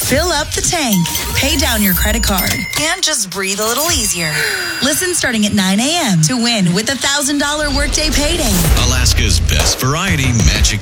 Fill up the tank, pay down your credit card, and just breathe a little easier. Listen starting at 9 a.m. to win with the $1,000 workday payday. Alaska's best variety magic